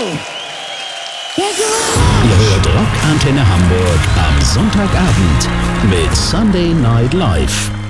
Ihr hört Rock Antenne Hamburg am Sonntagabend mit Sunday Night Live.